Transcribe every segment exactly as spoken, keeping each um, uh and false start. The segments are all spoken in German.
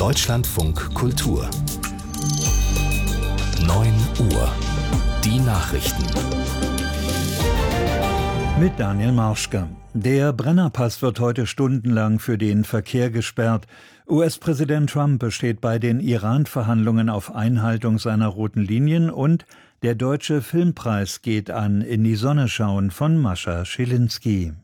Deutschlandfunk Kultur. neun Uhr. Die Nachrichten. Mit Daniel Marschke. Der Brennerpass wird heute stundenlang für den Verkehr gesperrt. U S-Präsident Trump besteht bei den Iran-Verhandlungen auf Einhaltung seiner roten Linien und der Deutsche Filmpreis geht an In die Sonne schauen von Mascha Schilinski.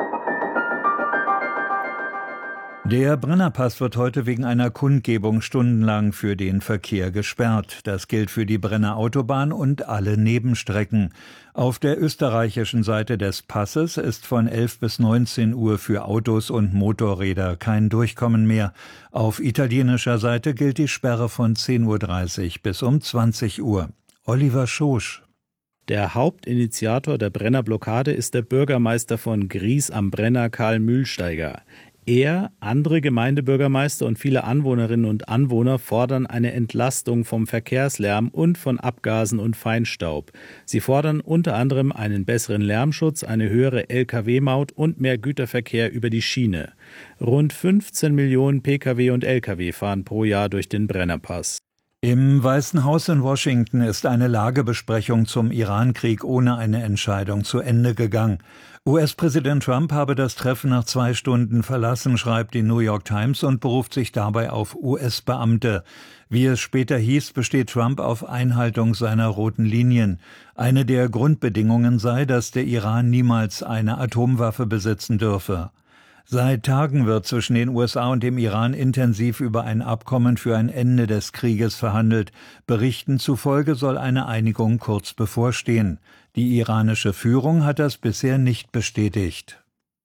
Der Brennerpass wird heute wegen einer Kundgebung stundenlang für den Verkehr gesperrt. Das gilt für die Brenner Autobahn und alle Nebenstrecken. Auf der österreichischen Seite des Passes ist von elf bis neunzehn Uhr für Autos und Motorräder kein Durchkommen mehr. Auf italienischer Seite gilt die Sperre von zehn Uhr dreißig bis um zwanzig Uhr. Oliver Schosch. Der Hauptinitiator der Brennerblockade ist der Bürgermeister von Gries am Brenner, Karl Mühlsteiger. Er, andere Gemeindebürgermeister und viele Anwohnerinnen und Anwohner fordern eine Entlastung vom Verkehrslärm und von Abgasen und Feinstaub. Sie fordern unter anderem einen besseren Lärmschutz, eine höhere L K W-Maut und mehr Güterverkehr über die Schiene. Rund fünfzehn Millionen P K W und L K W fahren pro Jahr durch den Brennerpass. Im Weißen Haus in Washington ist eine Lagebesprechung zum Iran-Krieg ohne eine Entscheidung zu Ende gegangen. U S-Präsident Trump habe das Treffen nach zwei Stunden verlassen, schreibt die New York Times und beruft sich dabei auf U S-Beamte. Wie es später hieß, besteht Trump auf Einhaltung seiner roten Linien. Eine der Grundbedingungen sei, dass der Iran niemals eine Atomwaffe besitzen dürfe. Seit Tagen wird zwischen den U S A und dem Iran intensiv über ein Abkommen für ein Ende des Krieges verhandelt. Berichten zufolge soll eine Einigung kurz bevorstehen. Die iranische Führung hat das bisher nicht bestätigt.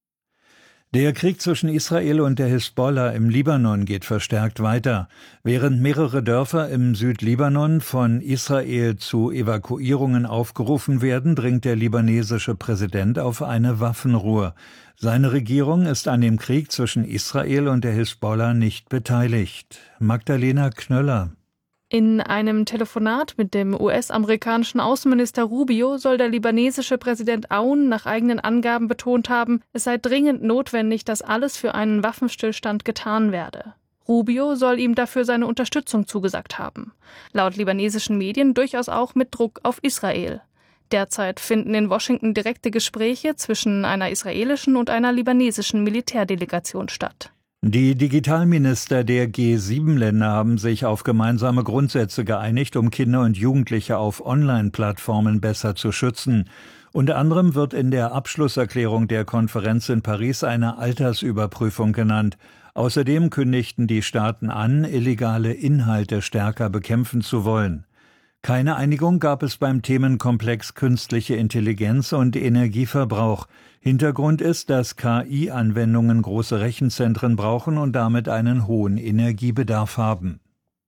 Der Krieg zwischen Israel und der Hisbollah im Libanon geht verstärkt weiter. Während mehrere Dörfer im Südlibanon von Israel zu Evakuierungen aufgerufen werden, dringt der libanesische Präsident auf eine Waffenruhe. Seine Regierung ist an dem Krieg zwischen Israel und der Hisbollah nicht beteiligt. Magdalena Knöller. In einem Telefonat mit dem U S-amerikanischen Außenminister Rubio soll der libanesische Präsident Aoun nach eigenen Angaben betont haben, es sei dringend notwendig, dass alles für einen Waffenstillstand getan werde. Rubio soll ihm dafür seine Unterstützung zugesagt haben. Laut libanesischen Medien durchaus auch mit Druck auf Israel. Derzeit finden in Washington direkte Gespräche zwischen einer israelischen und einer libanesischen Militärdelegation statt. Die Digitalminister der G sieben Länder haben sich auf gemeinsame Grundsätze geeinigt, um Kinder und Jugendliche auf Online-Plattformen besser zu schützen. Unter anderem wird in der Abschlusserklärung der Konferenz in Paris eine Altersüberprüfung genannt. Außerdem kündigten die Staaten an, illegale Inhalte stärker bekämpfen zu wollen. Keine Einigung gab es beim Themenkomplex künstliche Intelligenz und Energieverbrauch. Hintergrund ist, dass K I-Anwendungen große Rechenzentren brauchen und damit einen hohen Energiebedarf haben.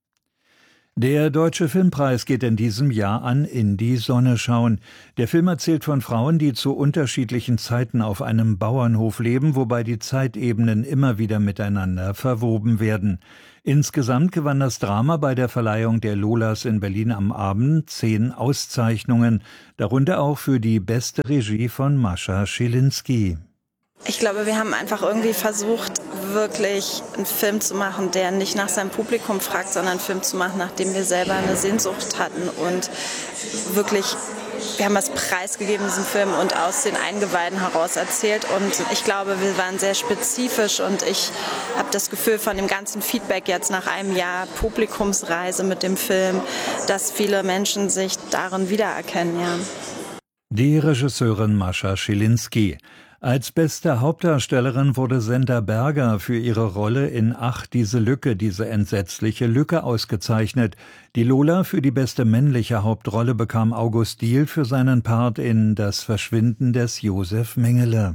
Der Deutsche Filmpreis geht in diesem Jahr an In die Sonne schauen. Der Film erzählt von Frauen, die zu unterschiedlichen Zeiten auf einem Bauernhof leben, wobei die Zeitebenen immer wieder miteinander verwoben werden. Insgesamt gewann das Drama bei der Verleihung der Lolas in Berlin am Abend zehn Auszeichnungen, darunter auch für die beste Regie von Mascha Schilinski. Ich glaube, wir haben einfach irgendwie versucht, wirklich einen Film zu machen, der nicht nach seinem Publikum fragt, sondern einen Film zu machen, nach dem wir selber eine Sehnsucht hatten und wirklich, wir haben was preisgegeben in diesem Film und aus den Eingeweiden heraus erzählt und ich glaube, wir waren sehr spezifisch und ich habe das Gefühl von dem ganzen Feedback jetzt nach einem Jahr Publikumsreise mit dem Film, dass viele Menschen sich darin wiedererkennen, ja. Die Regisseurin Mascha Schilinski. Als beste Hauptdarstellerin wurde Senda Berger für ihre Rolle in Ach, diese Lücke, diese entsetzliche Lücke ausgezeichnet. Die Lola für die beste männliche Hauptrolle bekam August Diehl für seinen Part in Das Verschwinden des Josef Mengele.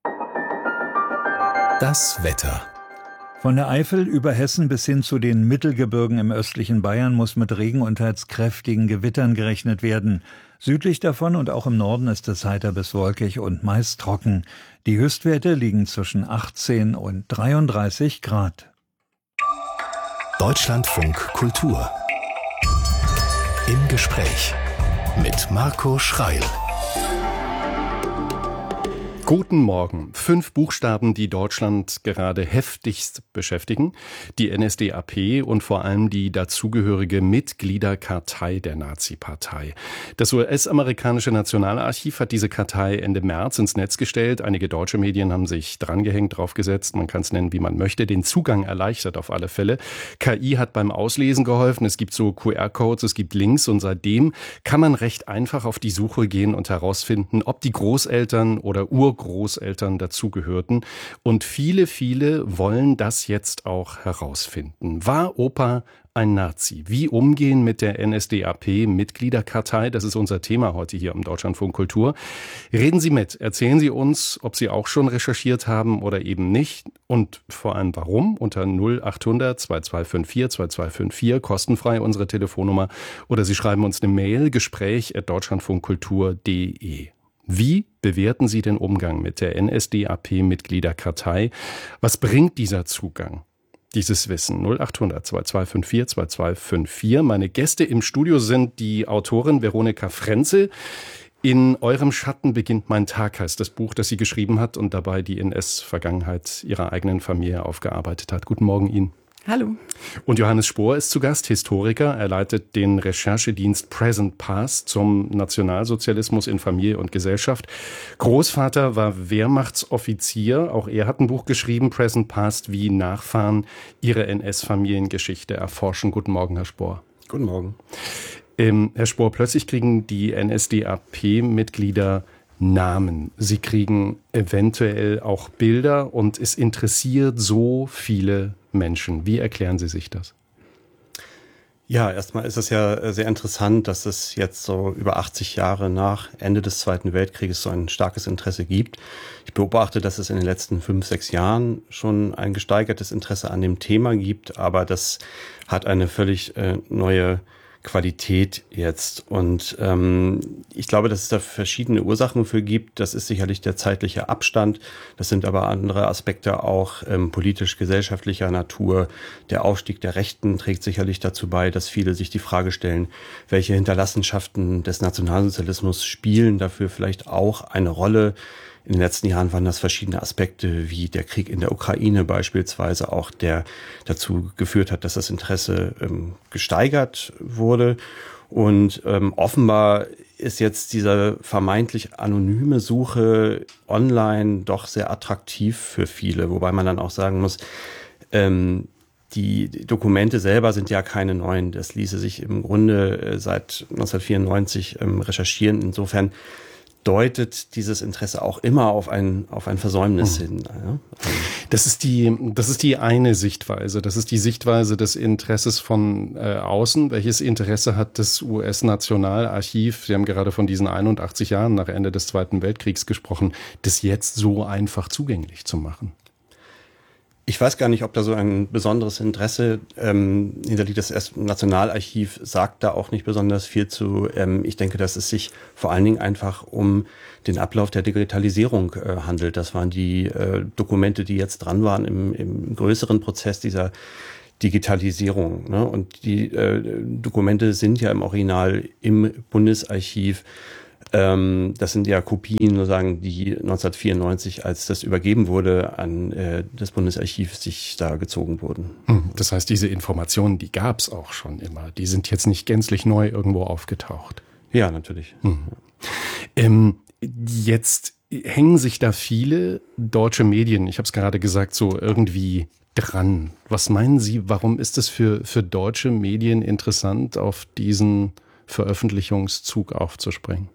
Das Wetter. Von der Eifel über Hessen bis hin zu den Mittelgebirgen im östlichen Bayern muss mit Regen und teils kräftigen Gewittern gerechnet werden. Südlich davon und auch im Norden ist es heiter bis wolkig und meist trocken. Die Höchstwerte liegen zwischen achtzehn und dreiunddreißig Grad. Deutschlandfunk Kultur. Im Gespräch mit Marco Schreil. Guten Morgen. Fünf Buchstaben, die Deutschland gerade heftigst beschäftigen. Die N S D A P und vor allem die dazugehörige Mitgliederkartei der Nazi-Partei. Das U S-amerikanische Nationalarchiv hat diese Kartei Ende März ins Netz gestellt. Einige deutsche Medien haben sich drangehängt, draufgesetzt. Man kann es nennen, wie man möchte. Den Zugang erleichtert auf alle Fälle. K I hat beim Auslesen geholfen. Es gibt so Q R-Codes, es gibt Links und seitdem kann man recht einfach auf die Suche gehen und herausfinden, ob die Großeltern oder Urgroßeltern Großeltern dazugehörten. Und viele, viele wollen das jetzt auch herausfinden. War Opa ein Nazi? Wie umgehen mit der N S D A P-Mitgliederkartei? Das ist unser Thema heute hier im Deutschlandfunk Kultur. Reden Sie mit. Erzählen Sie uns, ob Sie auch schon recherchiert haben oder eben nicht. Und vor allem warum? Unter null achthundert zweiundzwanzig vier zweiundzwanzig fünfundvierzig, kostenfrei unsere Telefonnummer. Oder Sie schreiben uns eine Mail, gespräch at deutschlandfunkkultur punkt de. Wie bewerten Sie den Umgang mit der N S D A P-Mitgliederkartei? Was bringt dieser Zugang, dieses Wissen? null achthundert zweiundzwanzig fünfundvierzig zweiundzwanzig fünfundvierzig. Meine Gäste im Studio sind die Autorin Veronika Frenzel. In eurem Schatten beginnt mein Tag heißt das Buch, das sie geschrieben hat und dabei die N S-Vergangenheit ihrer eigenen Familie aufgearbeitet hat. Guten Morgen Ihnen. Hallo. Und Johannes Spohr ist zu Gast, Historiker. Er leitet den Recherchedienst Present Past zum Nationalsozialismus in Familie und Gesellschaft. Großvater war Wehrmachtsoffizier. Auch er hat ein Buch geschrieben, Present Past, wie Nachfahren ihre N S-Familiengeschichte erforschen. Guten Morgen, Herr Spohr. Guten Morgen. Ähm, Herr Spohr, plötzlich kriegen die N S D A P-Mitglieder Namen. Sie kriegen eventuell auch Bilder und es interessiert so viele Menschen. Wie erklären Sie sich das? Ja, erstmal ist es ja sehr interessant, dass es jetzt so über achtzig Jahre nach Ende des Zweiten Weltkrieges so ein starkes Interesse gibt. Ich beobachte, dass es in den letzten fünf, sechs Jahren schon ein gesteigertes Interesse an dem Thema gibt, aber das hat eine völlig äh, neue Qualität jetzt. Und ähm, ich glaube, dass es da verschiedene Ursachen für gibt. Das ist sicherlich der zeitliche Abstand. Das sind aber andere Aspekte auch ähm, politisch-gesellschaftlicher Natur. Der Aufstieg der Rechten trägt sicherlich dazu bei, dass viele sich die Frage stellen, welche Hinterlassenschaften des Nationalsozialismus spielen dafür vielleicht auch eine Rolle. In den letzten Jahren waren das verschiedene Aspekte, wie der Krieg in der Ukraine beispielsweise auch, der dazu geführt hat, dass das Interesse ähm, gesteigert wurde. Und ähm, offenbar ist jetzt diese vermeintlich anonyme Suche online doch sehr attraktiv für viele, wobei man dann auch sagen muss, ähm, die Dokumente selber sind ja keine neuen. Das ließe sich im Grunde äh, seit neunzehnhundertvierundneunzig ähm, recherchieren. Insofern deutet dieses Interesse auch immer auf ein, auf ein Versäumnis mhm. hin. Ja? Das ist die, das ist die eine Sichtweise. Das ist die Sichtweise des Interesses von äh, außen. Welches Interesse hat das U S-Nationalarchiv? Sie haben gerade von diesen einundachtzig Jahren nach Ende des Zweiten Weltkriegs gesprochen, das jetzt so einfach zugänglich zu machen. Ich weiß gar nicht, ob da so ein besonderes Interesse ähm, hinterliegt. Das Nationalarchiv sagt da auch nicht besonders viel zu. Ähm, ich denke, dass es sich vor allen Dingen einfach um den Ablauf der Digitalisierung äh, handelt. Das waren die äh, Dokumente, die jetzt dran waren im, im größeren Prozess dieser Digitalisierung. Ne? Und die äh, Dokumente sind ja im Original im Bundesarchiv. Ähm, das sind ja Kopien, sozusagen, die neunzehnhundertvierundneunzig, als das übergeben wurde, an äh, das Bundesarchiv sich da gezogen wurden. Das heißt, diese Informationen, die gab es auch schon immer. Die sind jetzt nicht gänzlich neu irgendwo aufgetaucht. Ja, natürlich. Hm. Ähm, jetzt hängen sich da viele deutsche Medien, ich habe es gerade gesagt, so irgendwie dran. Was meinen Sie, warum ist es für, für deutsche Medien interessant, auf diesen Veröffentlichungszug aufzuspringen?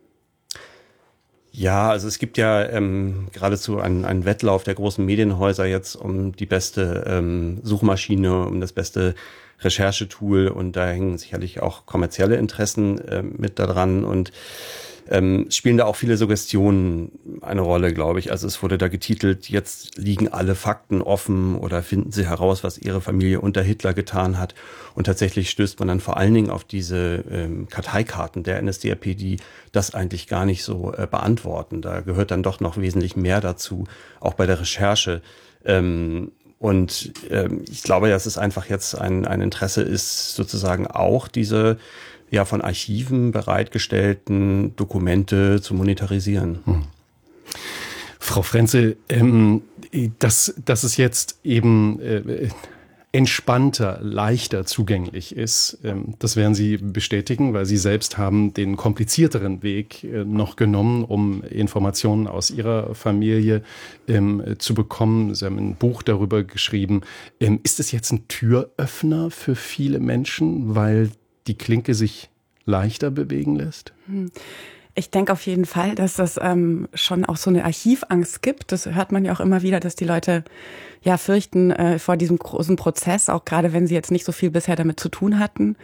Ja, also es gibt ja ähm, geradezu einen, einen Wettlauf der großen Medienhäuser jetzt um die beste ähm, Suchmaschine, um das beste Recherchetool, und da hängen sicherlich auch kommerzielle Interessen äh, mit daran und ähm, spielen da auch viele Suggestionen eine Rolle, glaube ich. Also es wurde da getitelt, jetzt liegen alle Fakten offen oder finden Sie heraus, was Ihre Familie unter Hitler getan hat. Und tatsächlich stößt man dann vor allen Dingen auf diese ähm, Karteikarten der N S D A P, die das eigentlich gar nicht so äh, beantworten. Da gehört dann doch noch wesentlich mehr dazu, auch bei der Recherche. Ähm, und ähm, ich glaube, dass es einfach jetzt ein, ein Interesse ist, sozusagen auch diese ja von Archiven bereitgestellten Dokumente zu monetarisieren. Hm. Frau Frenzel, ähm, dass, dass es jetzt eben äh, entspannter, leichter zugänglich ist, ähm, das werden Sie bestätigen, weil Sie selbst haben den komplizierteren Weg äh, noch genommen, um Informationen aus Ihrer Familie ähm, zu bekommen. Sie haben ein Buch darüber geschrieben. Ähm, ist es jetzt ein Türöffner für viele Menschen, weil die Klinke sich leichter bewegen lässt? Hm. Ich denke auf jeden Fall, dass das ähm, schon auch so eine Archivangst gibt. Das hört man ja auch immer wieder, dass die Leute ja fürchten äh, vor diesem großen Prozess, auch gerade wenn sie jetzt nicht so viel bisher damit zu tun hatten.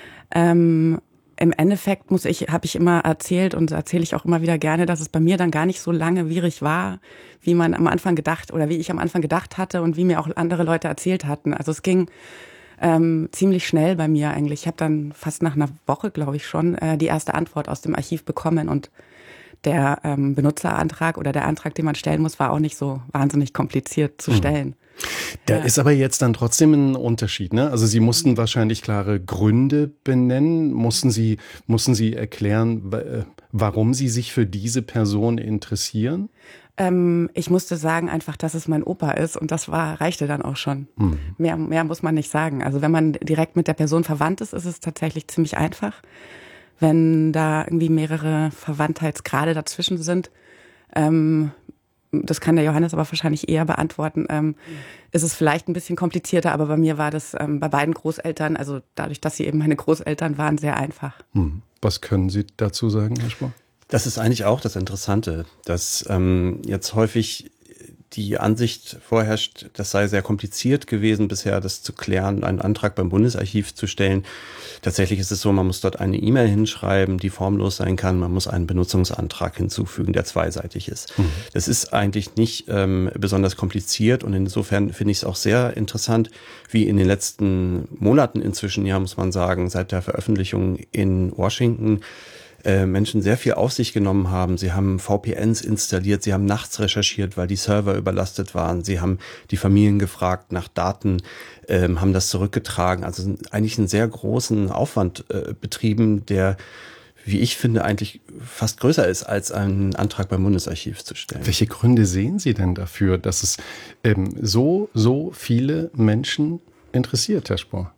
Ähm, Im Endeffekt muss ich, habe ich immer erzählt und erzähle ich auch immer wieder gerne, dass es bei mir dann gar nicht so langwierig war, wie man am Anfang gedacht oder wie ich am Anfang gedacht hatte und wie mir auch andere Leute erzählt hatten. Also es ging Ähm, ziemlich schnell bei mir eigentlich. Ich habe dann fast nach einer Woche, glaube ich schon, äh, die erste Antwort aus dem Archiv bekommen und der ähm, Benutzerantrag oder der Antrag, den man stellen muss, war auch nicht so wahnsinnig kompliziert zu stellen. Da ja. ist aber jetzt dann trotzdem ein Unterschied, ne? Also Sie mussten wahrscheinlich klare Gründe benennen, mussten Sie, mussten Sie erklären, warum Sie sich für diese Person interessieren? Ähm, ich musste sagen einfach, dass es mein Opa ist und das war reichte dann auch schon. Mhm. Mehr, mehr muss man nicht sagen. Also wenn man direkt mit der Person verwandt ist, ist es tatsächlich ziemlich einfach. Wenn da irgendwie mehrere Verwandtheitsgrade dazwischen sind, ähm, das kann der Johannes aber wahrscheinlich eher beantworten, ähm, mhm. ist es vielleicht ein bisschen komplizierter, aber bei mir war das ähm, bei beiden Großeltern, also dadurch, dass sie eben meine Großeltern waren, sehr einfach. Mhm. Was können Sie dazu sagen, Herr Spohr? Das ist eigentlich auch das Interessante, dass ähm, jetzt häufig die Ansicht vorherrscht, das sei sehr kompliziert gewesen, bisher das zu klären, einen Antrag beim Bundesarchiv zu stellen. Tatsächlich ist es so, man muss dort eine E-Mail hinschreiben, die formlos sein kann. Man muss einen Benutzungsantrag hinzufügen, der zweiseitig ist. Mhm. Das ist eigentlich nicht ähm, besonders kompliziert und insofern finde ich es auch sehr interessant, wie in den letzten Monaten inzwischen, ja, muss man sagen, seit der Veröffentlichung in Washington, Menschen sehr viel auf sich genommen haben. Sie haben V P Ns installiert, sie haben nachts recherchiert, weil die Server überlastet waren. Sie haben die Familien gefragt nach Daten, ähm, haben das zurückgetragen. Also eigentlich einen sehr großen Aufwand äh, betrieben, der, wie ich finde, eigentlich fast größer ist, als einen Antrag beim Bundesarchiv zu stellen. Welche Gründe sehen Sie denn dafür, dass es ähm, so, so viele Menschen interessiert, Herr Spohr?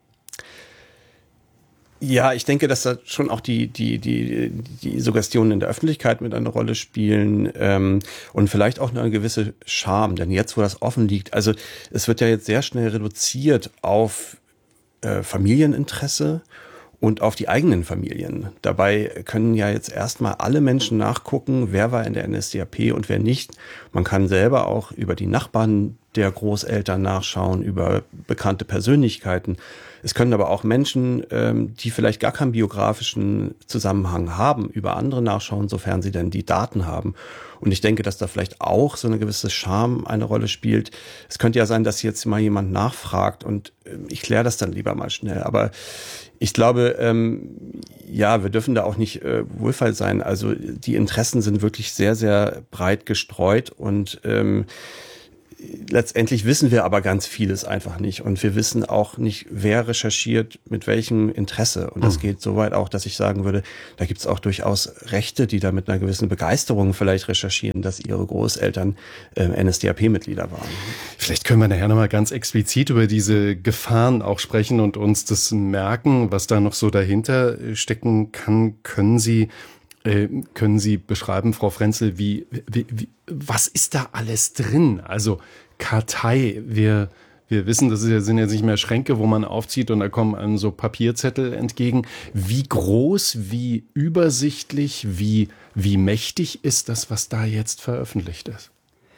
Ja, ich denke, dass da schon auch die die die die Suggestionen in der Öffentlichkeit mit einer Rolle spielen ähm, und vielleicht auch eine gewisse Scham, denn jetzt, wo das offen liegt, also es wird ja jetzt sehr schnell reduziert auf äh, Familieninteresse und auf die eigenen Familien. Dabei können ja jetzt erstmal alle Menschen nachgucken, wer war in der N S D A P und wer nicht. Man kann selber auch über die Nachbarn der Großeltern nachschauen, über bekannte Persönlichkeiten. Es können aber auch Menschen, ähm, die vielleicht gar keinen biografischen Zusammenhang haben, über andere nachschauen, sofern sie denn die Daten haben. Und ich denke, dass da vielleicht auch so eine gewisse Scham eine Rolle spielt. Es könnte ja sein, dass jetzt mal jemand nachfragt und äh, ich kläre das dann lieber mal schnell. Aber ich glaube, ähm, ja, wir dürfen da auch nicht äh, wohlfeil sein. Also die Interessen sind wirklich sehr, sehr breit gestreut und ähm, letztendlich wissen wir aber ganz vieles einfach nicht. Und wir wissen auch nicht, wer recherchiert, mit welchem Interesse. Und das mhm. geht so weit auch, dass ich sagen würde, da gibt es auch durchaus Rechte, die da mit einer gewissen Begeisterung vielleicht recherchieren, dass ihre Großeltern äh, N S D A P-Mitglieder waren. Vielleicht können wir nachher nochmal ganz explizit über diese Gefahren auch sprechen und uns das merken, was da noch so dahinter stecken kann. Können Sie Können Sie beschreiben, Frau Frenzel, wie, wie, wie, was ist da alles drin? Also Kartei, wir, wir wissen, das sind jetzt nicht mehr Schränke, wo man aufzieht und da kommen einem so Papierzettel entgegen. Wie groß, wie übersichtlich, wie, wie mächtig ist das, was da jetzt veröffentlicht ist?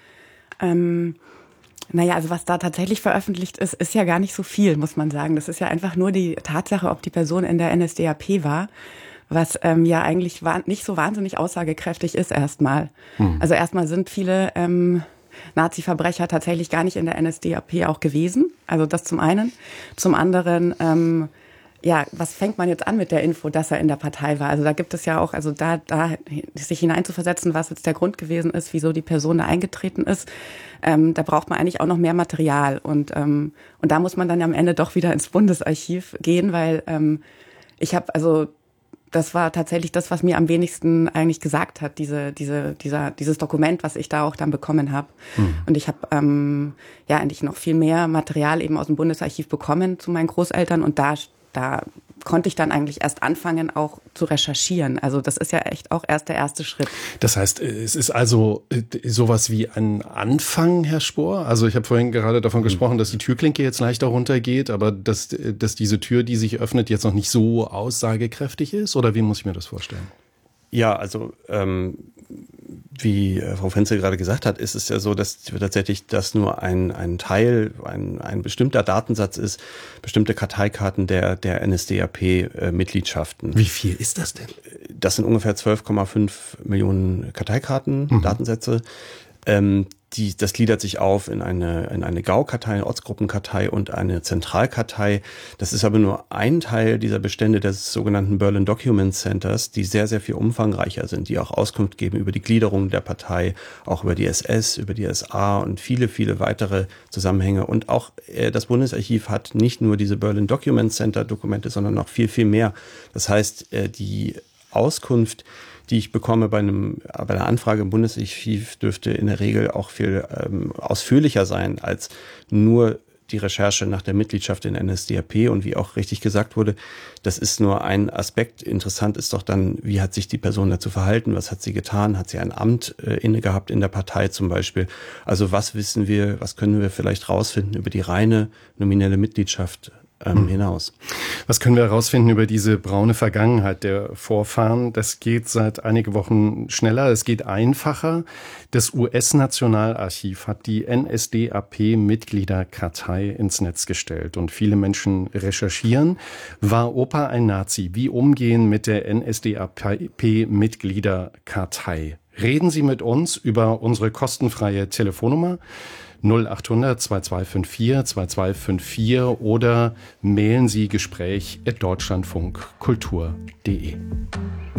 Ähm, naja, also was da tatsächlich veröffentlicht ist, ist ja gar nicht so viel, muss man sagen. Das ist ja einfach nur die Tatsache, ob die Person in der N S D A P war. Was ähm, ja eigentlich nicht so wahnsinnig aussagekräftig ist erstmal. Hm. Also erstmal sind viele ähm, Nazi-Verbrecher tatsächlich gar nicht in der N S D A P auch gewesen. Also das zum einen. Zum anderen, ähm, ja, was fängt man jetzt an mit der Info, dass er in der Partei war? Also da gibt es ja auch, also da, da sich hineinzuversetzen, was jetzt der Grund gewesen ist, wieso die Person da eingetreten ist, ähm, da braucht man eigentlich auch noch mehr Material. Und, ähm, und da muss man dann am Ende doch wieder ins Bundesarchiv gehen, weil ähm, ich habe also das war tatsächlich das, was mir am wenigsten eigentlich gesagt hat, diese, diese, dieser, dieses Dokument, was ich da auch dann bekommen habe. Mhm. Und ich habe ähm, ja eigentlich noch viel mehr Material eben aus dem Bundesarchiv bekommen zu meinen Großeltern und da, da konnte ich dann eigentlich erst anfangen, auch zu recherchieren. Also das ist ja echt auch erst der erste Schritt. Das heißt, es ist also sowas wie ein Anfang, Herr Spohr? Also ich habe vorhin gerade davon gesprochen, dass die Türklinke jetzt leichter runtergeht, aber dass, dass diese Tür, die sich öffnet, jetzt noch nicht so aussagekräftig ist? Oder wie muss ich mir das vorstellen? Ja, also ähm, wie Frau Fenzel gerade gesagt hat, ist es ja so, dass tatsächlich das nur ein, ein Teil, ein, ein bestimmter Datensatz ist, bestimmte Karteikarten der, der N S D A P-Mitgliedschaften. Wie viel ist das denn? Das sind ungefähr zwölf Komma fünf Millionen Karteikarten, mhm. Datensätze. Ähm, die, das gliedert sich auf in eine, in eine Gaukartei, eine Ortsgruppenkartei und eine Zentralkartei. Das ist aber nur ein Teil dieser Bestände des sogenannten Berlin Document Centers, die sehr, sehr viel umfangreicher sind, die auch Auskunft geben über die Gliederung der Partei, auch über die S S, über die S A und viele, viele weitere Zusammenhänge. Und auch äh, das Bundesarchiv hat nicht nur diese Berlin Document Center Dokumente, sondern noch viel, viel mehr. Das heißt, äh, die Auskunft, die ich bekomme bei einem bei einer Anfrage im Bundesarchiv, dürfte in der Regel auch viel ähm, ausführlicher sein als nur die Recherche nach der Mitgliedschaft in N S D A P. Und wie auch richtig gesagt wurde, das ist nur ein Aspekt. Interessant ist doch dann, wie hat sich die Person dazu verhalten, was hat sie getan, hat sie ein Amt äh, inne gehabt in der Partei zum Beispiel. Also was wissen wir, was können wir vielleicht rausfinden über die reine nominelle Mitgliedschaft ähm, hinaus. Was können wir herausfinden über diese braune Vergangenheit der Vorfahren? Das geht seit einigen Wochen schneller, es geht einfacher. Das U S-Nationalarchiv hat die N S D A P-Mitgliederkartei ins Netz gestellt und viele Menschen recherchieren. War Opa ein Nazi? Wie umgehen mit der N S D A P-Mitgliederkartei? Reden Sie mit uns über unsere kostenfreie Telefonnummer null achthundert zweiundzwanzig fünfundvierzig zweiundzwanzig fünfundvierzig oder mailen Sie Gespräch at deutschlandfunkkultur punkt de.